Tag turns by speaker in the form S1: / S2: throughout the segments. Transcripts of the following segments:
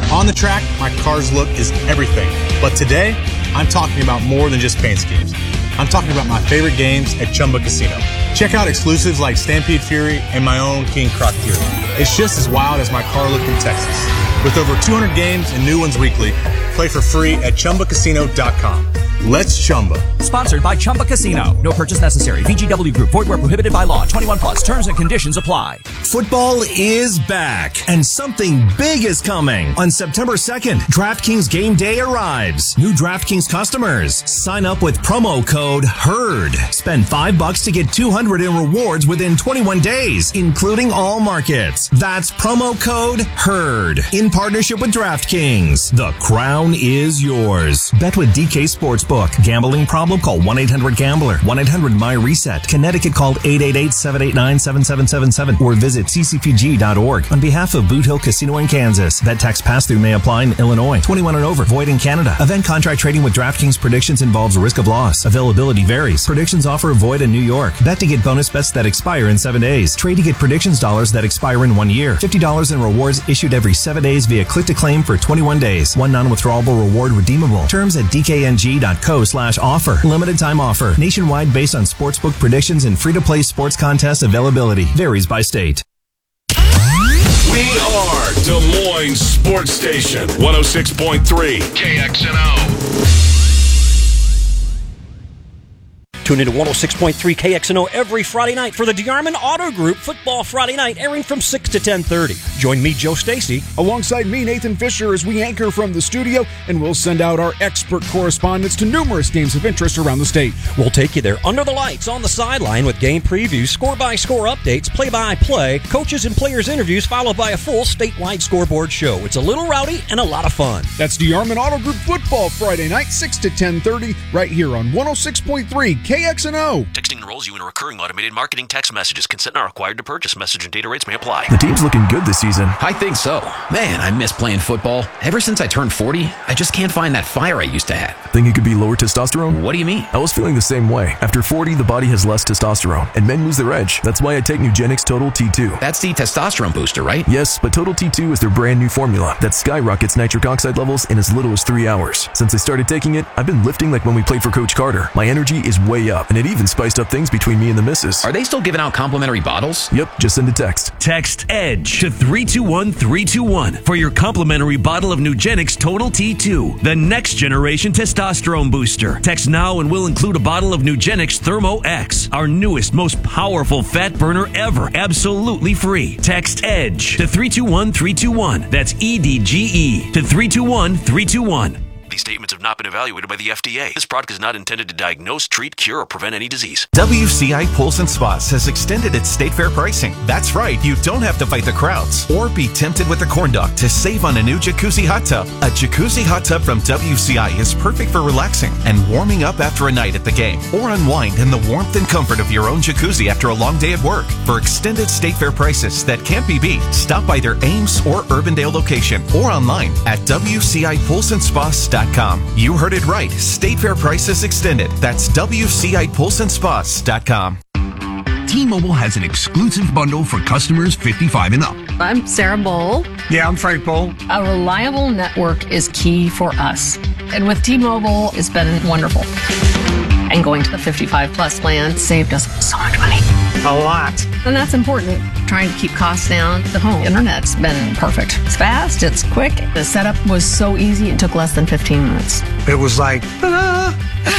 S1: On the track, my car's look is everything. But today, I'm talking about more than just paint schemes. I'm talking about my favorite games at Chumba Casino. Check out exclusives like Stampede Fury and my own King Croc Fury. It's just as wild as my car look in Texas. With over 200 games and new ones weekly, play for free at ChumbaCasino.com. Let's Chumba.
S2: Sponsored by Chumba Casino. No purchase necessary. VGW Group. Void where prohibited by law. 21 plus. Terms and conditions apply.
S3: Football is back, and something big is coming. On September 2nd, DraftKings Game Day arrives. New DraftKings customers, sign up with promo code HERD. Spend $5 to get $200 in rewards within 21 days, including all markets. That's promo code HERD. In partnership with DraftKings. The crown is yours. Bet with DK Sportsbook. Gambling problem? Call 1-800-GAMBLER. 1-800-MY-RESET. Connecticut called 888-789-7777 or visit ccpg.org. On behalf of Boot Hill Casino in Kansas, bet tax pass-through may apply in Illinois. 21 and over. Void in Canada. Event contract trading with DraftKings predictions involves risk of loss. Availability varies. Predictions offer void in New York. Bet to get bonus bets that expire in 7 days. Trade to get predictions dollars that expire in 1 year. $50 in rewards issued every 7 days via click to claim for 21 days. One non-withdrawable reward redeemable. Terms at dkng.co/offer. Limited time offer. Nationwide based on sportsbook predictions and free-to-play sports contest availability. Varies by state.
S4: We are Des Moines Sports Station 106.3 KXNO.
S5: Tune into 106.3 KXNO every Friday night for the DeArmond Auto Group Football Friday Night, airing from 6 to 10:30. Join me, Joe Stacy,
S6: alongside me, Nathan Fisher, as we anchor from the studio, and we'll send out our expert correspondents to numerous games of interest around the state.
S5: We'll take you there under the lights, on the sideline, with game previews, score-by-score updates, play-by-play, coaches and players interviews, followed by a full statewide scoreboard show. It's a little rowdy and a lot of fun.
S6: That's DeArmond Auto Group Football Friday Night, 6 to 10:30, right here on 106.3 KXNO.
S7: Texting enrolls you in a recurring automated marketing text messages. Consent not required to purchase. Message and data rates may apply.
S8: The team's looking good this season.
S9: I think so. Man, I miss playing football. Ever since I turned 40, I just can't find that fire I used to have.
S8: Think it could be lower testosterone?
S9: What do you mean?
S8: I was feeling the same way. After 40, the body has less testosterone, and men lose their edge. That's why I take Nugenix Total T2.
S9: That's the testosterone booster, right?
S8: Yes, but Total T2 is their brand new formula that skyrockets nitric oxide levels in as little as 3 hours. Since I started taking it, I've been lifting like when we played for Coach Carter. My energy is way up, and it even spiced up things between me and the missus.
S9: Are they still giving out complimentary bottles?
S8: Yep, just send a text.
S10: Text EDGE to 321-321 for your complimentary bottle of Nugenix Total T2, the next generation testosterone booster. Text now and we'll include a bottle of Nugenix Thermo X, our newest, most powerful fat burner ever, absolutely free. Text EDGE to 321-321. That's EDGE to 321-321.
S7: These statements have not been evaluated by the FDA. This product is not intended to diagnose, treat, cure, or prevent any disease.
S11: WCI Pools and Spas has extended its state fair pricing. That's right, you don't have to fight the crowds or be tempted with the corn dog to save on a new jacuzzi hot tub. A jacuzzi hot tub from WCI is perfect for relaxing and warming up after a night at the game, or unwind in the warmth and comfort of your own jacuzzi after a long day at work. For extended state fair prices that can't be beat, stop by their Ames or Urbandale location or online at WCIPoolsandSpas.com. You heard it right. State fair prices extended. That's WCIPoolsandSpas.com.
S12: T-Mobile has an exclusive bundle for customers 55 and up.
S13: I'm Sarah Bowl.
S12: Yeah, I'm Frank Bowl.
S13: A reliable network is key for us. And with T-Mobile, it's been wonderful. And going to the 55 plus plan saved us so much money.
S12: A lot.
S13: And that's important. Trying to keep costs down. The home internet's been perfect. It's fast, it's quick. The setup was so easy, it took less than 15 minutes.
S12: It was like, ta-da!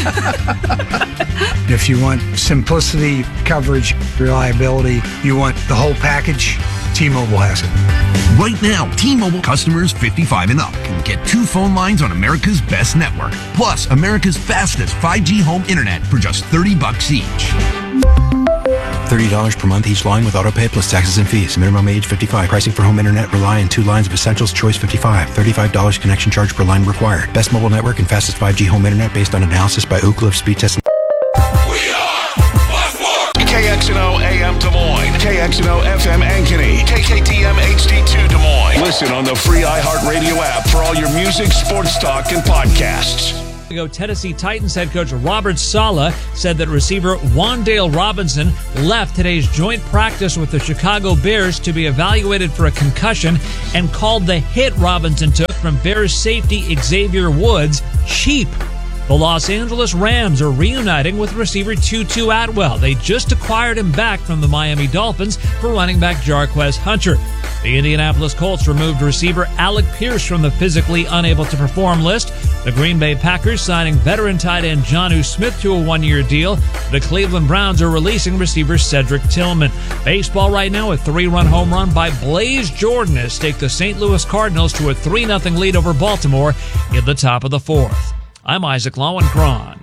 S12: If you want simplicity, coverage, reliability, you want the whole package, T-Mobile has it. Right now, T-Mobile customers 55 and up can get 2 phone lines on America's best network, plus America's fastest 5G home internet for just $30 each.
S14: $30 per month each line with autopay plus taxes and fees. Minimum age 55. Pricing for home internet rely on 2 lines of Essentials Choice 55. $35 connection charge per line required. Best mobile network and fastest 5G home internet based on analysis by Ookla of speed test.
S4: We are KXNO AM Des Moines, KXNO FM Ankeny, KKTM HD2 Des Moines. Listen on the free iHeartRadio app for all your music, sports talk, and podcasts.
S15: Tennessee Titans head coach Robert Saleh said that receiver Wan'Dale Robinson left today's joint practice with the Chicago Bears to be evaluated for a concussion and called the hit Robinson took from Bears safety Xavier Woods cheap. The Los Angeles Rams are reuniting with receiver Tutu Atwell. They just acquired him back from the Miami Dolphins for running back Jarquez Hunter. The Indianapolis Colts removed receiver Alec Pierce from the physically unable to perform list. The Green Bay Packers signing veteran tight end Jonnu Smith to a one-year deal. The Cleveland Browns are releasing receiver Cedric Tillman. Baseball right now, a 3-run home run by Blaze Jordan has staked the St. Louis Cardinals to a 3-0 lead over Baltimore in the top of the fourth. I'm Isaac Lowenkron.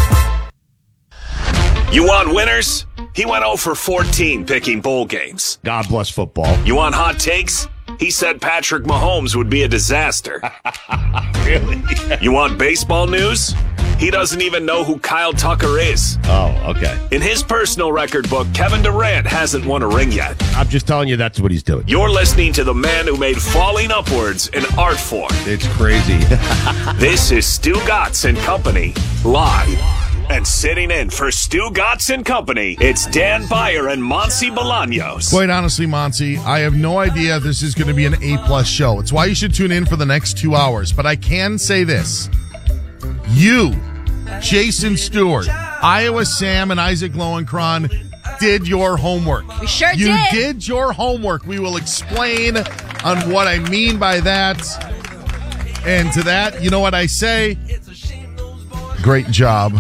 S4: You want winners? He went 0 for 14 picking bowl games.
S16: God bless football.
S4: You want hot takes? He said Patrick Mahomes would be a disaster.
S16: Really?
S4: You want baseball news? He doesn't even know who Kyle Tucker is.
S16: Oh, okay.
S4: In his personal record book, Kevin Durant hasn't won a ring yet.
S16: I'm just telling you that's what he's doing.
S4: You're listening to the man who made falling upwards an art form.
S16: It's crazy.
S4: This is Stu Gatz and Company, live. And sitting in for Stu Gatz and Company, it's Dan Beyer and Monty Bolaños.
S17: Quite honestly, Monty, I have no idea if this is going to be an A-plus show. It's why you should tune in for the next 2 hours. But I can say this. You, Jason Stewart, Iowa Sam, and Isaac Lowenkron did your homework.
S18: We sure did.
S17: You did your homework. We will explain on what I mean by that. And to that, you know what I say? Great job.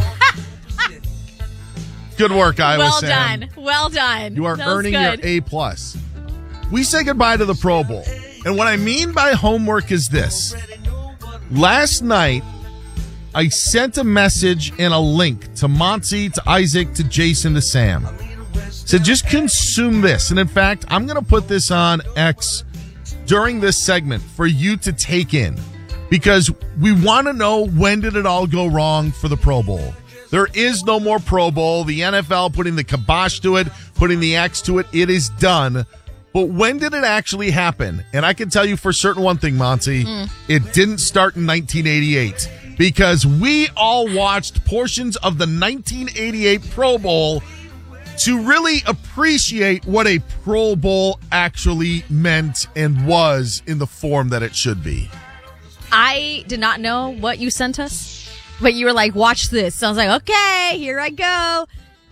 S17: Good work, Iowa Sam.
S18: Well done.
S17: You are earning your A+. We say goodbye to the Pro Bowl. And what I mean by homework is this. Last night, I sent a message and a link to Monty, to Isaac, to Jason, to Sam. Said, just consume this. And in fact, I'm going to put this on X during this segment for you to take in. Because we want to know, when did it all go wrong for the Pro Bowl? There is no more Pro Bowl. The NFL putting the kibosh to it, putting the X to it. It is done. But when did it actually happen? And I can tell you for certain one thing, Monty. It didn't start in 1988. Because we all watched portions of the 1988 Pro Bowl to really appreciate what a Pro Bowl actually meant and was in the form that it should be.
S18: I did not know what you sent us, but you were like, watch this. So I was like, okay, here I go.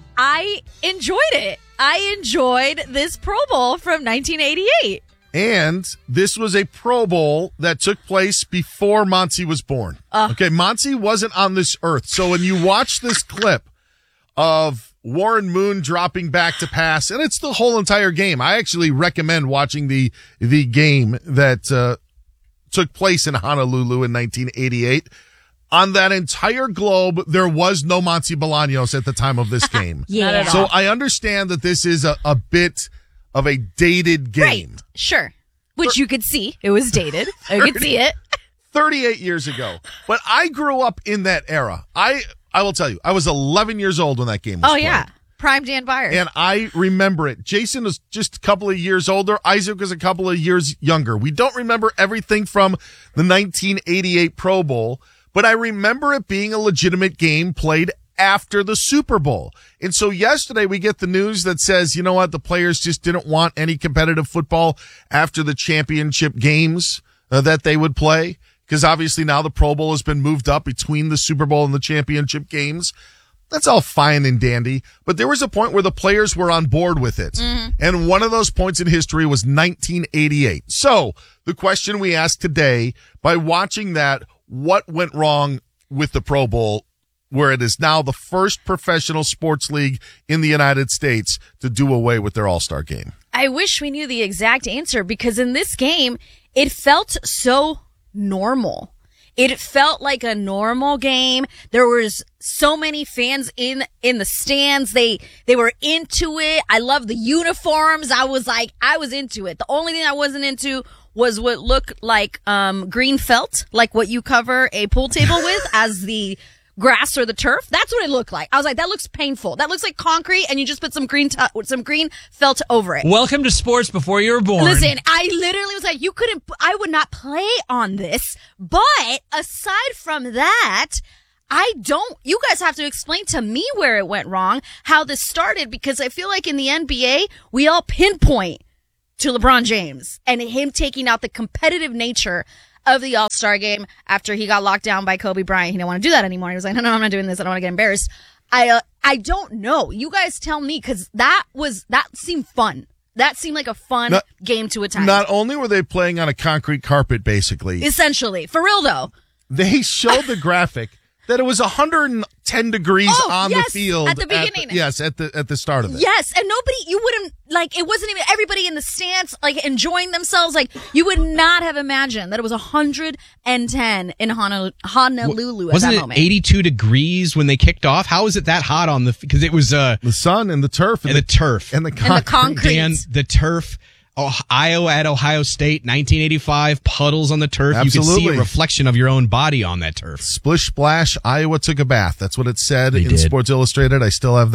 S18: I enjoyed it. I enjoyed this Pro Bowl from 1988.
S17: And this was a Pro Bowl that took place before Monty was born. Okay, Monty wasn't on this earth. So when you watch this clip of Warren Moon dropping back to pass, and it's the whole entire game. I actually recommend watching the game that took place in Honolulu in 1988. On that entire globe, there was no Monty Bolaños at the time of this game.
S18: Yeah.
S17: So I understand that this is a bit of a dated game.
S18: Right. Sure. Which you could see. It was dated. I could see it.
S17: 38 years ago. But I grew up in that era. I will tell you, I was 11 years old when that game was played.
S18: Yeah. Prime Dan Beyer.
S17: And I remember it. Jason was just a couple of years older. Isaac was a couple of years younger. We don't remember everything from the 1988 Pro Bowl, but I remember it being a legitimate game played after the Super Bowl. And so yesterday we get the news that says, you know what, the players just didn't want any competitive football after the championship games that they would play, because obviously now the Pro Bowl has been moved up between the Super Bowl and the championship games. That's all fine and dandy, but there was a point where the players were on board with it. Mm-hmm. And one of those points in history was 1988. So the question we ask today, by watching that, what went wrong with the Pro Bowl, where it is now the first professional sports league in the United States to do away with their All-Star game?
S18: I wish we knew the exact answer, because in this game, it felt so normal. It felt like a normal game. There was so many fans in the stands. They were into it. I love the uniforms. I was into it. The only thing I wasn't into was what looked like green felt, like what you cover a pool table with as the grass or the turf. That's what it looked like. I was like, that looks painful. That looks like concrete, and you just put some green felt over it.
S15: Welcome to sports before you were born.
S18: Listen, I literally was like, I would not play on this. But aside from that, you guys have to explain to me where it went wrong, how this started, because I feel like in the NBA, we all pinpoint to LeBron James and him taking out the competitive nature of the All-Star game after he got locked down by Kobe Bryant. He didn't want to do that anymore. He was like, no, I'm not doing this. I don't want to get embarrassed. I don't know. You guys tell me, because that seemed fun. That seemed like a fun game to attend.
S17: Not only were they playing on a concrete carpet, basically.
S18: Essentially. For real, though.
S17: They showed the graphic that it was 110 degrees on the field.
S18: At the beginning.
S17: At the start of it.
S18: Yes, and you wouldn't, it wasn't even everybody in the stands, enjoying themselves. You would not have imagined that it was 110 in Honolulu at
S19: Wasn't
S18: that
S19: it
S18: moment.
S19: 82 degrees when they kicked off? How is it that hot on because it was
S17: the sun and the turf
S19: and the turf
S17: and the
S18: concrete.
S19: Dan, the turf. Iowa at Ohio State, 1985, puddles on the turf.
S17: Absolutely.
S19: You could see a reflection of your own body on that turf.
S17: Splish splash, Iowa took a bath. That's what it said
S19: They
S17: in
S19: did.
S17: Sports Illustrated. I still have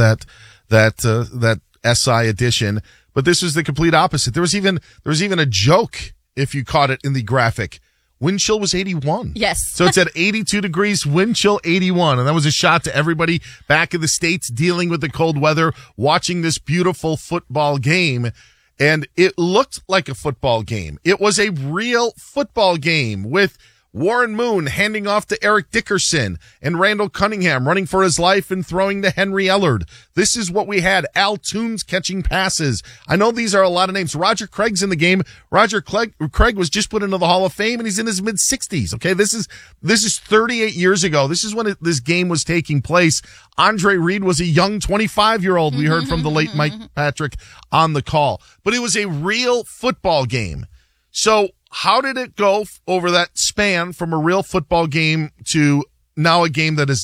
S17: that SI edition, but this was the complete opposite. There was even a joke, if you caught it in the graphic. Wind chill was 81.
S18: Yes.
S17: So it's at 82 degrees, wind chill 81. And that was a shot to everybody back in the States dealing with the cold weather, watching this beautiful football game. And it looked like a football game. It was a real football game with Warren Moon handing off to Eric Dickerson and Randall Cunningham running for his life and throwing to Henry Ellard. This is what we had. Al Toombs catching passes. I know these are a lot of names. Roger Craig's in the game. Roger Craig was just put into the Hall of Fame and he's in his mid-60s. Okay. This is 38 years ago. This is when this game was taking place. Andre Reed was a young 25-year-old. We heard from the late Mike Patrick on the call, but it was a real football game. So how did it go over that span from a real football game to now a game that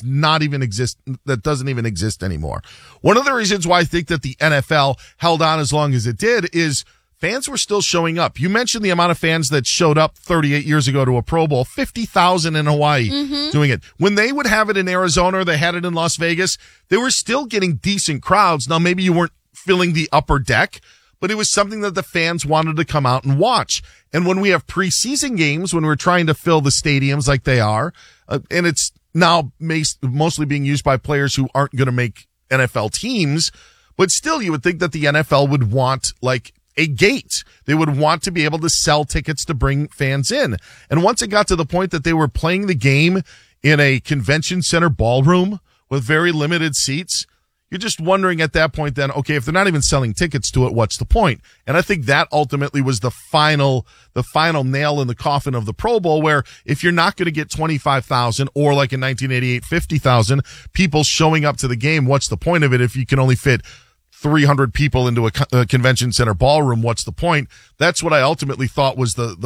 S17: doesn't even exist anymore? One of the reasons why I think that the NFL held on as long as it did is fans were still showing up. You mentioned the amount of fans that showed up 38 years ago to a Pro Bowl, 50,000 in Hawaii doing it. When they would have it in Arizona, or they had it in Las Vegas, they were still getting decent crowds. Now, maybe you weren't filling the upper deck, but it was something that the fans wanted to come out and watch. And when we have preseason games, when we're trying to fill the stadiums like they are, and it's now mostly being used by players who aren't going to make NFL teams, but still you would think that the NFL would want a gate. They would want to be able to sell tickets to bring fans in. And once it got to the point that they were playing the game in a convention center ballroom with very limited seats, you're just wondering at that point then, okay, if they're not even selling tickets to it, what's the point? And I think that ultimately was the final nail in the coffin of the Pro Bowl, where if you're not going to get 25,000 or like in 1988, 50,000 people showing up to the game, what's the point of it if you can only fit 300 people into a convention center ballroom? What's the point? That's what I ultimately thought was the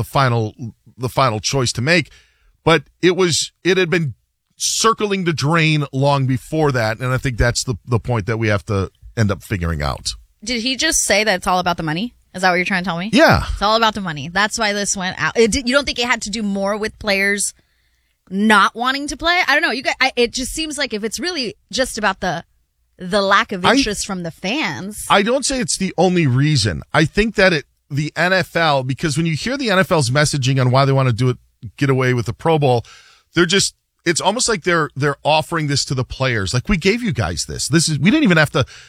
S17: final choice to make. But it had been circling the drain long before that, and I think that's the point that we have to end up figuring out.
S18: Did he just say that it's all about the money? Is that what you're trying to tell me?
S17: Yeah.
S18: It's all about the money. That's why this went out. You don't think it had to do more with players not wanting to play? I don't know. You guys, it just seems like if it's really just about the lack of interest from the fans.
S17: I don't say it's the only reason. I think that the NFL, because when you hear the NFL's messaging on why they want to get away with the Pro Bowl, it's almost like they're offering this to the players. Like, we gave you guys this. This isn't even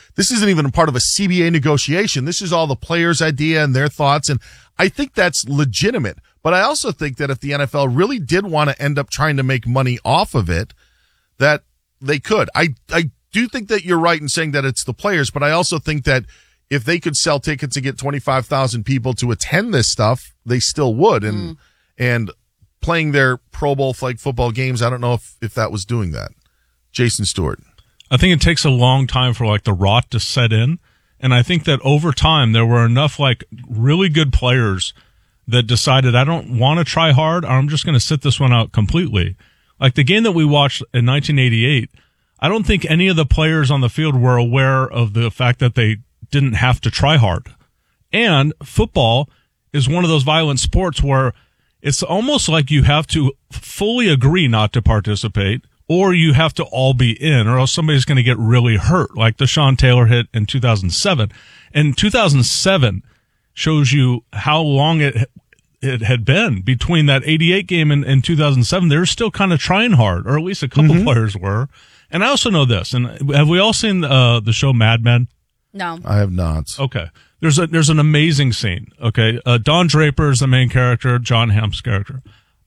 S17: a part of a CBA negotiation. This is all the players' idea and their thoughts. And I think that's legitimate. But I also think that if the NFL really did want to end up trying to make money off of it, that they could. I do think that you're right in saying that it's the players, but I also think that if they could sell tickets and get 25,000 people to attend this stuff, they still would. And playing their Pro Bowl flag football games, I don't know if that was doing that. Jason Stewart.
S20: I think it takes a long time for the rot to set in. And I think that over time there were enough really good players that decided, I don't want to try hard. I'm just going to sit this one out completely. Like the game that we watched in 1988, I don't think any of the players on the field were aware of the fact that they didn't have to try hard. And football is one of those violent sports where it's almost like you have to fully agree not to participate, or you have to all be in, or else somebody's going to get really hurt, like the Sean Taylor hit in 2007. And 2007 shows you how long it had been between that 88 game and 2007. They were still kind of trying hard, or at least a couple players were. And I also know this, and have we all seen the show Mad Men?
S18: No.
S17: I have not.
S20: Okay. There's an amazing scene. Okay. Don Draper is the main character, John Hamm's character.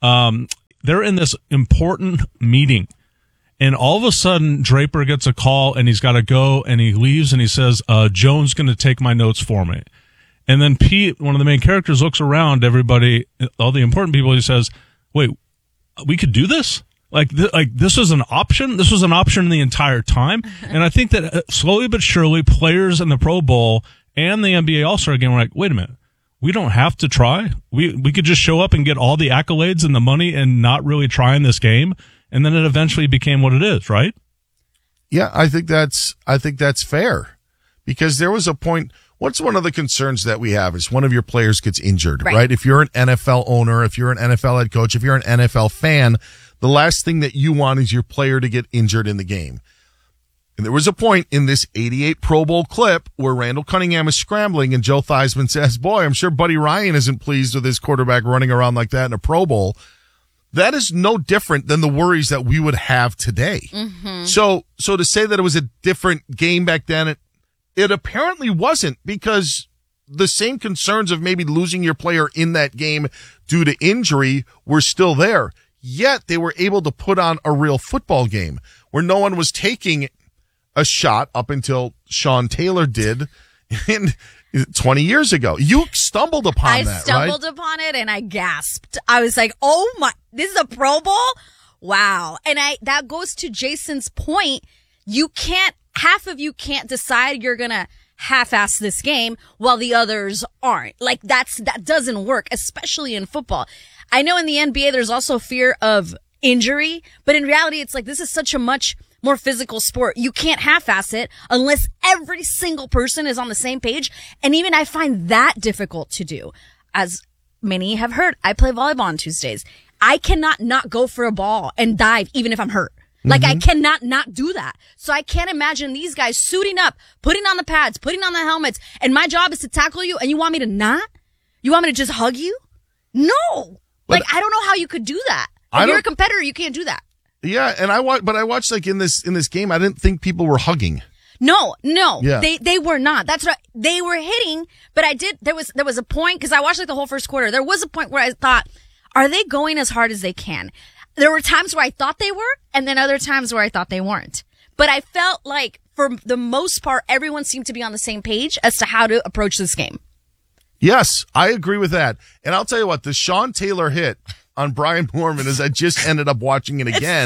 S20: They're in this important meeting. And all of a sudden, Draper gets a call, and he's got to go, and he leaves, and he says, Joan's going to take my notes for me. And then Pete, one of the main characters, looks around everybody, all the important people, he says, wait, we could do this? Like this was an option? This was an option the entire time? And I think that slowly but surely, players in the Pro Bowl and the NBA All-Star Game were like, wait a minute. We don't have to try. We could just show up and get all the accolades and the money and not really try in this game. And then it eventually became what it is, right?
S17: Yeah, I think that's fair, because there was a point. What's one of the concerns that we have is one of your players gets injured, right? If you're an NFL owner, if you're an NFL head coach, if you're an NFL fan, the last thing that you want is your player to get injured in the game. And there was a point in this 88 Pro Bowl clip where Randall Cunningham is scrambling and Joe Theismann says, boy, I'm sure Buddy Ryan isn't pleased with his quarterback running around like that in a Pro Bowl. That is no different than the worries that we would have today. Mm-hmm. So to say that it was a different game back then, it apparently wasn't, because the same concerns of maybe losing your player in that game due to injury were still there. Yet they were able to put on a real football game where no one was taking a shot up until Sean Taylor did in 20 years ago. You stumbled upon that, right? I
S18: stumbled upon it and I gasped. I was like, oh my, this is a Pro Bowl? Wow. And that goes to Jason's point. Half of you can't decide you're going to half-ass this game while the others aren't. Like that doesn't work, especially in football. I know in the NBA there's also fear of injury, but in reality it's like this is such a much more physical sport. You can't half-ass it unless every single person is on the same page. And even I find that difficult to do. As many have heard, I play volleyball on Tuesdays. I cannot not go for a ball and dive even if I'm hurt. Like, I cannot not do that. So I can't imagine these guys suiting up, putting on the pads, putting on the helmets, and my job is to tackle you, and you want me to not? You want me to just hug you? No. Like, I don't know how you could do that. If you're a competitor, you can't do that.
S17: Yeah, and I watched like in this game, I didn't think people were hugging.
S18: No.
S17: Yeah.
S18: They were not. That's what they were hitting, but there was a point, because I watched like the whole first quarter. There was a point where I thought, are they going as hard as they can? There were times where I thought they were, and then other times where I thought they weren't. But I felt like, for the most part, everyone seemed to be on the same page as to how to approach this game.
S17: Yes, I agree with that. And I'll tell you what, the Sean Taylor hit on Brian Moorman, as I just ended up watching it again,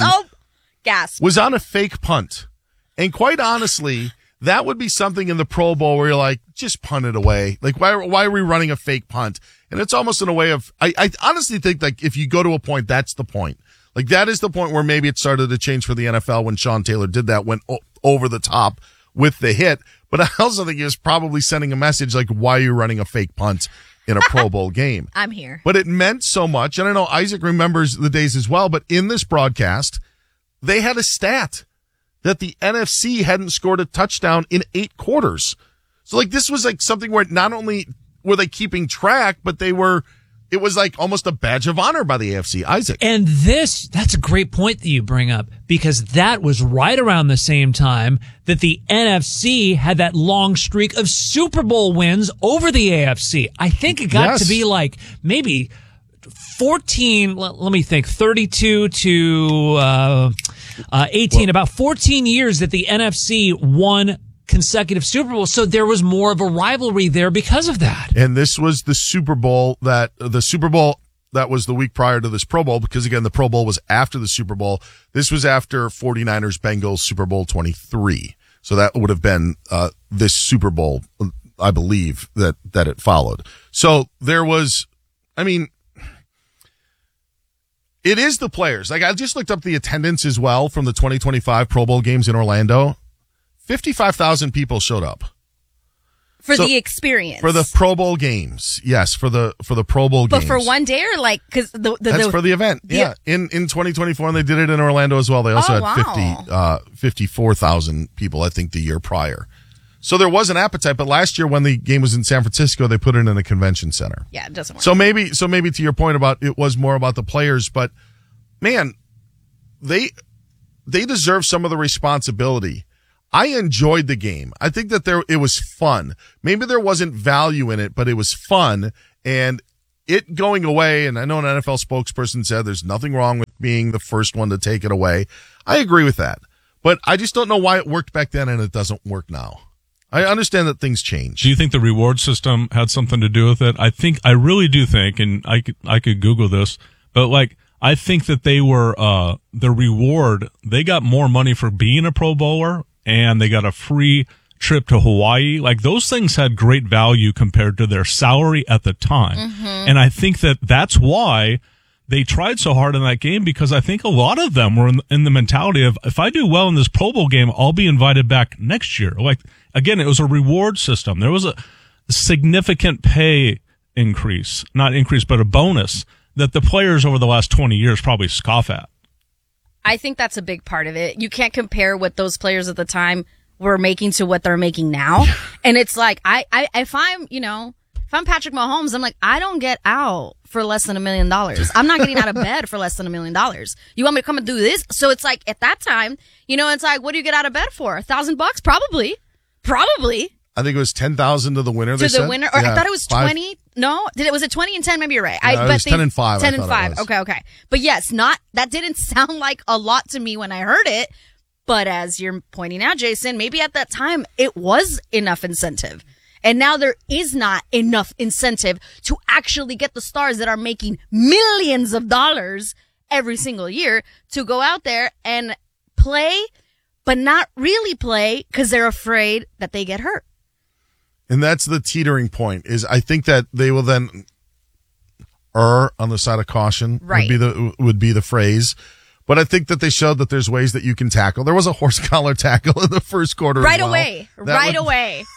S17: was on a fake punt. And quite honestly, that would be something in the Pro Bowl where you're like, just punt it away. Like, why are we running a fake punt? And it's almost in a way of, I honestly think, like, if you go to a point, that's the point. Like, that is the point where maybe it started to change for the NFL when Sean Taylor did that, went over the top with the hit. But I also think he was probably sending a message like, why are you running a fake punt in a Pro Bowl game?
S18: I'm here.
S17: But it meant so much. And I know Isaac remembers the days as well, but in this broadcast, they had a stat that the NFC hadn't scored a touchdown in 8 quarters. So, like, this was like something where not only were they keeping track, but it was like almost a badge of honor by the AFC. Isaac.
S15: And that's a great point that you bring up, because that was right around the same time that the NFC had that long streak of Super Bowl wins over the AFC. I think it got to be like maybe 14, let me think, 32 to 18, about 14 years that the NFC won consecutive Super Bowls. So there was more of a rivalry there because of that.
S17: And this was the Super Bowl that was the week prior to this Pro Bowl, because again, the Pro Bowl was after the Super Bowl. This was after 49ers Bengals Super Bowl 23. So that would have been this Super Bowl, I believe, that it followed. So there was, I mean, it is the players. Like, I just looked up the attendance as well from the 2025 Pro Bowl games in Orlando. 55,000 people showed up.
S18: For the experience.
S17: For the Pro Bowl games. Yes, for the Pro Bowl games.
S18: But for one day, or like, cause
S17: that's for the event. Yeah. In 2024, and they did it in Orlando as well. They also had 54,000 people, I think, the year prior. So there was an appetite, but last year when the game was in San Francisco, they put it in a convention center.
S18: Yeah, it doesn't work.
S17: So maybe to your point about it was more about the players, but man, they deserve some of the responsibility. I enjoyed the game. I think that it was fun. Maybe there wasn't value in it, but it was fun. And it going away, and I know an NFL spokesperson said there's nothing wrong with being the first one to take it away. I agree with that. But I just don't know why it worked back then and it doesn't work now. I understand that things change.
S20: Do you think the reward system had something to do with it? I really do think, and I could Google this, but like, I think that they were, the reward, they got more money for being a Pro Bowler and they got a free trip to Hawaii. Like, those things had great value compared to their salary at the time.
S18: Mm-hmm.
S20: And I think that that's why they tried so hard in that game, because I think a lot of them were in the mentality of, if I do well in this Pro Bowl game, I'll be invited back next year. Like, again, it was a reward system. There was a significant pay increase, not increase, but a bonus that the players over the last 20 years probably scoff at.
S18: I think that's a big part of it. You can't compare what those players at the time were making to what they're making now. And it's like, if I'm Patrick Mahomes, I'm like, I don't get out for less than $1 million. I'm not getting out of bed for less than $1 million. You want me to come and do this? So it's like, at that time, it's like, what do you get out of bed for? $1,000? Probably.
S17: I think it was 10,000 to the winner.
S18: To the winner, or I thought it was 20. No, was it 20 and 10? Maybe you're right.
S17: It was 10 and 5.
S18: 10 and 5. Okay. But yes, that didn't sound like a lot to me when I heard it. But as you're pointing out, Jason, maybe at that time it was enough incentive. And now there is not enough incentive to actually get the stars that are making millions of dollars every single year to go out there and play, but not really play because they're afraid that they get hurt.
S17: And that's the teetering point, is I think that they will then err on the side of caution,
S18: right,
S17: would be the phrase. But I think that they showed that there's ways that you can tackle. There was a horse collar tackle in the first quarter.
S18: Right
S17: as well.
S18: away. Right away.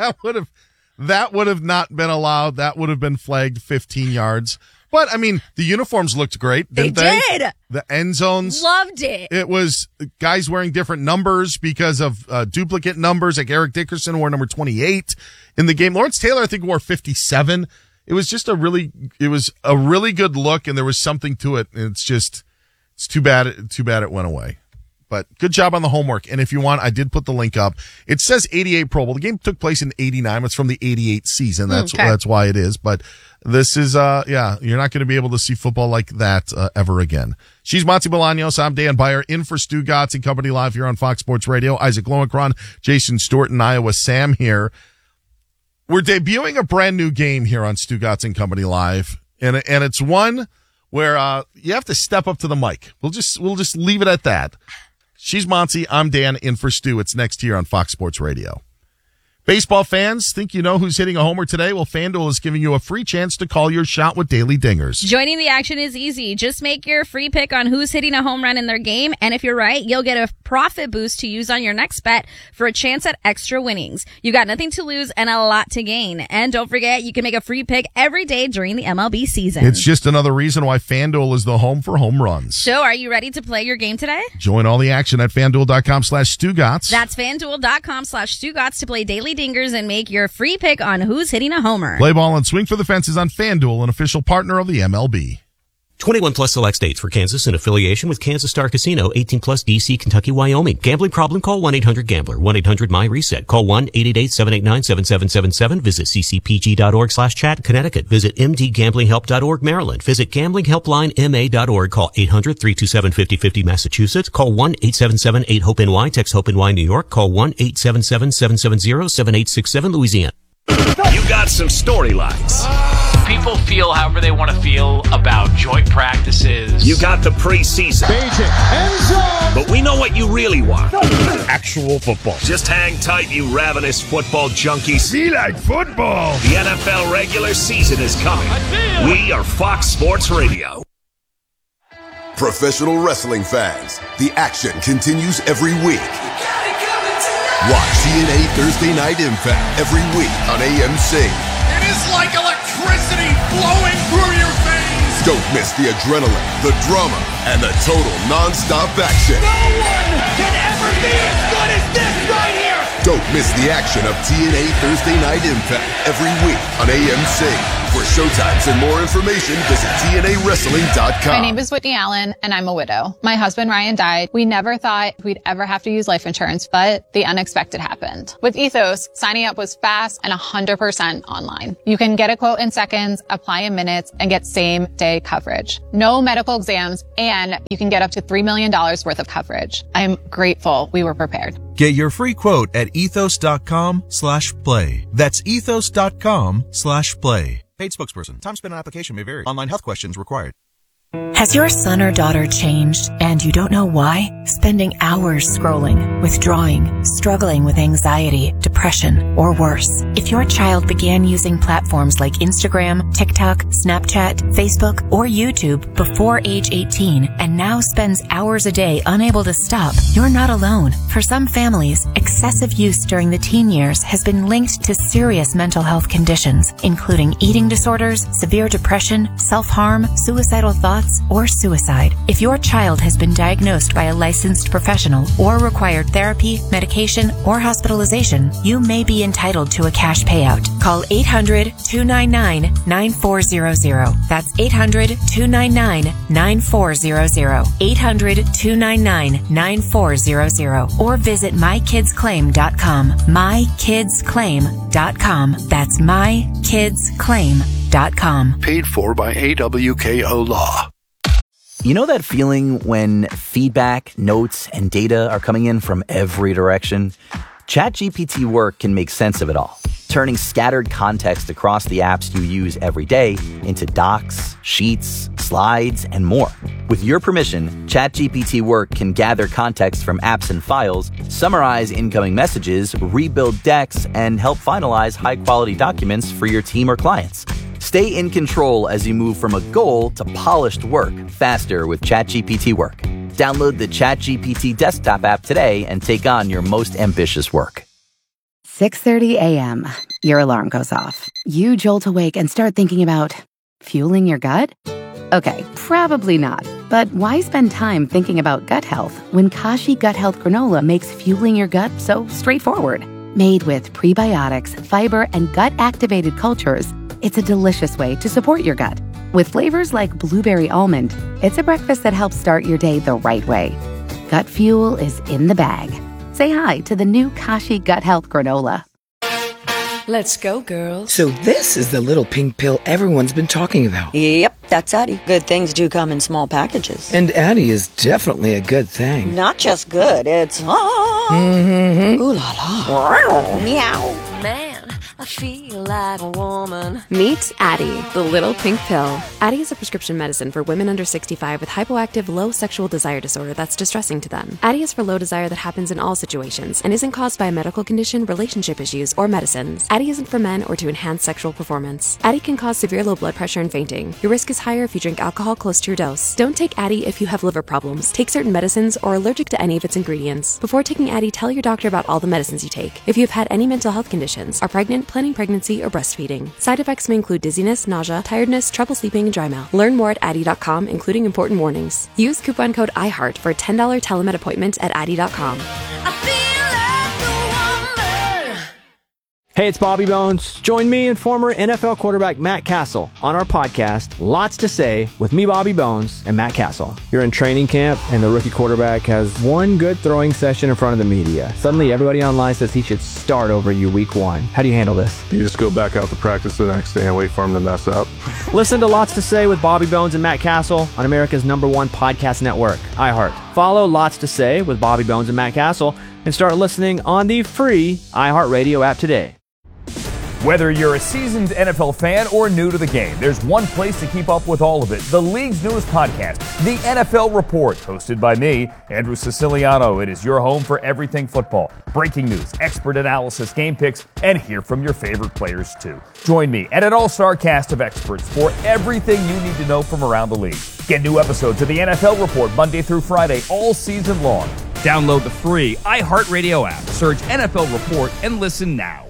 S17: That would have not been allowed. That would have been flagged 15 yards. But I mean, the uniforms looked great, didn't they?
S18: They did.
S17: The end zones.
S18: Loved it.
S17: It was guys wearing different numbers because of duplicate numbers. Like Eric Dickerson wore number 28 in the game. Lawrence Taylor, I think, wore 57. It was just a really good look, and there was something to it. It's too bad it went away. But good job on the homework. And if you want, I did put the link up. It says 88 Pro Bowl. The game took place in 89. It's from the 88 season. That's why it is. But this is, you're not going to be able to see football like that ever again. She's Monty Bolaños. I'm Dan Beyer, in for Stu Gotts and Company live here on Fox Sports Radio. Isaac Lowenkron, Jason Stewart, and Iowa Sam here. We're debuting a brand new game here on Stu Gotts and Company live. And it's one where you have to step up to the mic. We'll just leave it at that. She's Monty. I'm Dan, in for Stu. It's next here on Fox Sports Radio. Baseball fans, think you know who's hitting a homer today? Well, FanDuel is giving you a free chance to call your shot with Daily Dingers.
S18: Joining the action is easy. Just make your free pick on who's hitting a home run in their game, and if you're right, you'll get a profit boost to use on your next bet for a chance at extra winnings. You got nothing to lose and a lot to gain. And don't forget, you can make a free pick every day during the MLB season.
S17: It's just another reason why FanDuel is the home for home runs.
S18: So, are you ready to play your game today?
S17: Join all the action at FanDuel.com/StuGotts.
S18: That's FanDuel.com/StuGotts to play Daily Dingers and make your free pick on who's hitting a homer.
S17: Play ball and swing for the fences on FanDuel, an official partner of the MLB.
S21: 21 plus select states. For Kansas in affiliation with Kansas Star Casino. 18 plus DC, Kentucky, Wyoming. Gambling problem? Call 1-800-GAMBLER. 1-800-MY-RESET. Call 1-888-789-7777. Visit ccpg.org/chat. Connecticut. Visit mdgamblinghelp.org. Maryland. Visit gamblinghelplinema.org. Call 800-327-5050. Massachusetts. Call 1-877-8-HOPE-NY. Text HOPE-NY New York. Call 1-877-770-7867 Louisiana.
S4: You got some storylines.
S22: People feel however they want to feel about joint practices.
S4: You got the preseason. But we know what you really want. Actual football. Just hang tight, you ravenous football junkies.
S12: We like football.
S4: The NFL regular season is coming. We are Fox Sports Radio.
S23: Professional wrestling fans, the action continues every week. Watch TNA Thursday Night Impact every week on AMC.
S24: It is like electricity flowing through your veins.
S23: Don't miss the adrenaline, the drama, and the total non-stop action.
S24: No one can ever be as good as this right here.
S23: Don't miss the action of TNA Thursday Night Impact every week on AMC. For showtimes and more information, visit TNAWrestling.com.
S1: My name is Whitney Allen, and I'm a widow. My husband, Ryan, died. We never thought we'd ever have to use life insurance, but the unexpected happened. With Ethos, signing up was fast and 100% online. You can get a quote in seconds, apply in minutes, and get same-day coverage. No medical exams, and you can get up to $3 million worth of coverage. I'm grateful we were prepared.
S11: Get your free quote at ethos.com/play. That's ethos.com/play. Paid spokesperson. Time spent on application may vary. Online health questions required.
S2: Has your son or daughter changed and you don't know why? Spending hours scrolling, withdrawing, struggling with anxiety, depression, or worse. If your child began using platforms like Instagram, TikTok, Snapchat, Facebook, or YouTube before age 18 and now spends hours a day unable to stop, you're not alone. For some families, excessive use during the teen years has been linked to serious mental health conditions, including eating disorders, severe depression, self-harm, suicidal thoughts, or suicide. If your child has been diagnosed by a licensed professional or required therapy, medication, or hospitalization, you may be entitled to a cash payout. Call 800-299-9400. That's 800-299-9400. 800-299-9400. Or visit mykidsclaim.com. mykidsclaim.com. That's mykidsclaim.com.
S3: Paid for by AWKO Law.
S5: You know that feeling when feedback, notes, and data are coming in from every direction? ChatGPT Work can make sense of it all, turning scattered context across the apps you use every day into docs, sheets, slides, and more. With your permission, ChatGPT Work can gather context from apps and files, summarize incoming messages, rebuild decks, and help finalize high-quality documents for your team or clients. Stay in control as you move from a goal to polished work faster with ChatGPT Work. Download the ChatGPT desktop app today and take on your most ambitious work.
S25: 6:30 a.m. Your alarm goes off. You jolt awake and start thinking about fueling your gut? Okay, probably not. But why spend time thinking about gut health when Kashi Gut Health Granola makes fueling your gut so straightforward? Made with prebiotics, fiber, and gut-activated cultures, it's a delicious way to support your gut. With flavors like blueberry almond, it's a breakfast that helps start your day the right way. Gut fuel is in the bag. Say hi to the new Kashi Gut Health Granola.
S26: Let's go, girls.
S27: So this is the little pink pill everyone's been talking about.
S26: Yep, that's Addie. Good things do come in small packages.
S27: And Addie is definitely a good thing.
S26: Not just good, it's...
S27: Mm-hmm.
S26: Ooh la la. Meow.
S28: Man, I feel like a woman.
S29: Meet Addie, the little pink pill. Addie is a prescription medicine for women under 65 with hypoactive low sexual desire disorder that's distressing to them. Addie is for low desire that happens in all situations and isn't caused by a medical condition, relationship issues, or medicines. Addie isn't for men or to enhance sexual performance. Addie can cause severe low blood pressure and fainting. Your risk is higher if you drink alcohol close to your dose. Don't take Addie if you have liver problems, take certain medicines, or are allergic to any of its ingredients. Before taking Addie, tell your doctor about all the medicines you take. If you've had any mental health conditions, are pregnant, planning pregnancy, or breastfeeding. Side effects may include dizziness, nausea, tiredness, trouble sleeping, and dry mouth. Learn more at Addie.com, including important warnings. Use coupon code IHEART for a $10 telemed appointment at Addie.com.
S30: Hey, it's Bobby Bones. Join me and former NFL quarterback Matt Castle on our podcast, Lots to Say, with me, Bobby Bones, and Matt Castle. You're in training camp, and the rookie quarterback has one good throwing session in front of the media. Suddenly, everybody online says he should start over you week one. How do you handle this?
S31: You just go back out to practice the next day and wait for him to mess up.
S30: Listen to Lots to Say with Bobby Bones and Matt Castle on America's #1 podcast network, iHeart. Follow Lots to Say with Bobby Bones and Matt Castle and start listening on the free iHeartRadio app today.
S32: Whether you're a seasoned NFL fan or new to the game, there's one place to keep up with all of it. The league's newest podcast, The NFL Report, hosted by me, Andrew Siciliano. It is your home for everything football. Breaking news, expert analysis, game picks, and hear from your favorite players too. Join me and an all-star cast of experts for everything you need to know from around the league. Get new episodes of The NFL Report Monday through Friday all season long. Download the free iHeartRadio app, search NFL Report, and listen now.